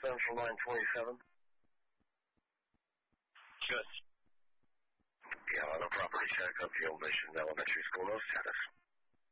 Central 927. Good. Yeah, on a property check of the Old Mission Elementary School. No status.